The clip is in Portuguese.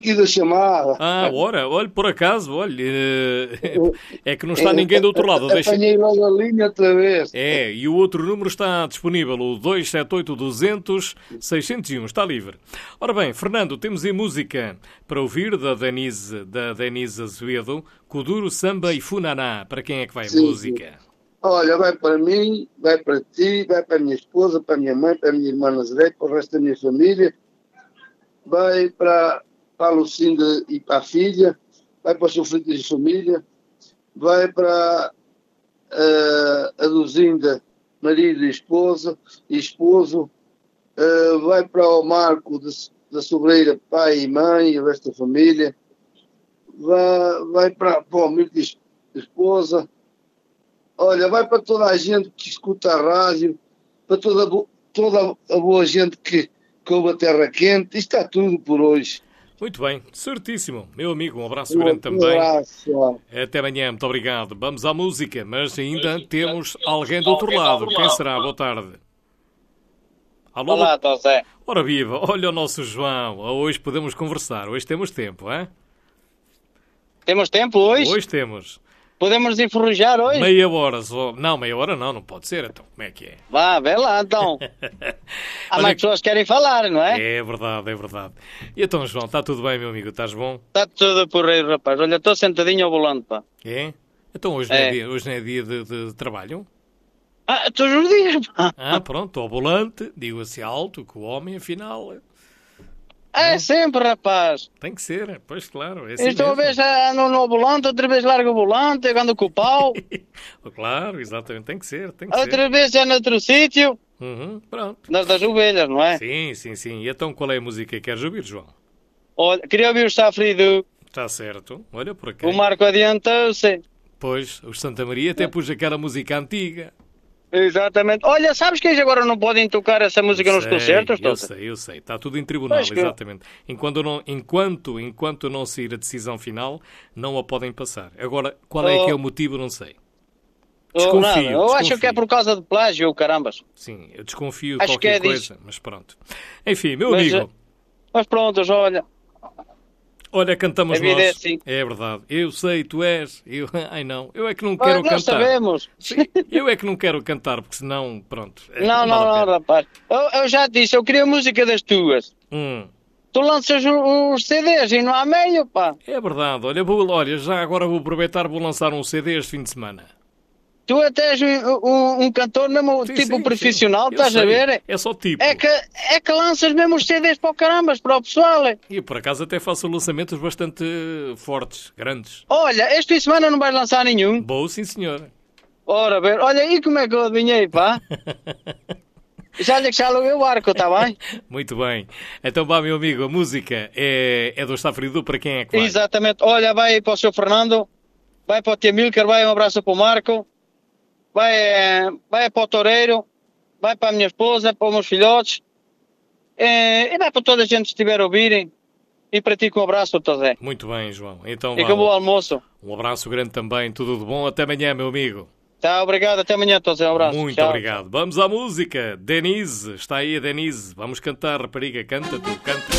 aqui da chamada. Ora, olha, por acaso, olha, é que não está ninguém do outro lado. Apanhei logo a linha outra vez. E o outro número está disponível, o 278-200-601, está livre. Ora bem, Fernando, temos aí música para ouvir da Denise Azevedo, Kuduro, Samba e Funaná. Para quem é que vai a música? Olha, vai para mim, vai para ti, vai para a minha esposa, para a minha mãe, para a minha irmã Nazaré, para o resto da minha família, vai para a Lucinda e para a filha, vai para os seus filhos de família, vai para a Luzinda, marido e esposa, e esposo, vai para o Marco da Sobreira, pai e mãe, e o resto da família, vai para o amigo de esposa. Olha, vai para toda a gente que escuta a rádio, para toda a boa gente que ouve a Terra Quente. Isto está tudo por hoje. Muito bem, certíssimo. Meu amigo, um abraço grande também. Abraço. Até amanhã, muito obrigado. Vamos à música, mas ainda temos alguém do outro lado. Quem será? Boa tarde. Alô? Olá, José. Ora viva, olha o nosso João. Hoje podemos conversar, hoje temos tempo, hein? Temos tempo hoje? Hoje temos. Podemos enferrujar hoje? Meia hora só. Não, meia hora não pode ser. Então, como é que é? Vá, vê lá então. Há mais pessoas que querem falar, não é? É verdade, é verdade. E então, João, está tudo bem, meu amigo? Estás bom? Está tudo porreiro, rapaz. Olha, estou sentadinho ao volante, pá. É? Então hoje não é dia de trabalho? Todos os dias, pá. Pronto, ao volante, digo-se alto, que o homem, afinal... É sempre, rapaz. Tem que ser, pois claro. É assim Estou mesmo. a vez no volante, outra vez largo o volante, eu ando com o pau. Claro, exatamente, tem que ser. Outra vez é noutro sítio. Pronto. Das ovelhas, não é? Sim. E então qual é a música que queres ouvir, João? Olha, queria ouvir o Safrido. Está certo. Olha por aqui. O Marco adiantou-se. Pois, o Santa Maria até pus aquela música antiga. Exatamente. Olha, sabes que eles agora não podem tocar essa música nos concertos? Eu sei. Está tudo em tribunal, exatamente. Enquanto não sair a decisão final, não a podem passar. Agora, qual é que é o motivo, não sei. Desconfio. Eu acho que é por causa de plágio, carambas. Sim, eu desconfio de acho qualquer que é coisa, mas pronto. Enfim, meu amigo. Mas pronto, olha. Olha, cantamos nós. É assim. É verdade. Eu sei, tu és. Ai não, eu é que não quero cantar. Nós sabemos. Sim, eu é que não quero cantar, porque senão, pronto. Não, rapaz. Eu já te disse, eu queria música das tuas. Tu lanças os CDs e não há meio, pá. É verdade. Olha, já agora vou aproveitar, vou lançar um CD este fim de semana. Tu até és um cantor mesmo, sim, profissional, estás a ver? É só tipo. É que lanças mesmo os CDs para o carambas, para o pessoal. E por acaso até faço lançamentos bastante fortes, grandes. Olha, este fim de semana não vais lançar nenhum? Vou, sim senhor. Ora, ver, olha, e como é que eu adivinhei, pá? Já aluguei o arco, está bem? Muito bem. Então vá, meu amigo, a música é do Estafridu, para quem é que vai? Exatamente. Olha, vai para o seu Fernando, vai para o Tia Milker, vai um abraço para o Marco. Vai para o Toureiro, vai para a minha esposa, para os meus filhotes, e vai para toda a gente que estiver a ouvirem, e para ti com um abraço, José. Muito bem, João. Então, e com bom almoço. Um abraço grande também, tudo de bom. Até amanhã, meu amigo. Tá, obrigado. Até amanhã, José. Um abraço. Muito obrigado. Vamos à música. Denise, está aí a Denise. Vamos cantar, rapariga. Canta tu, canta.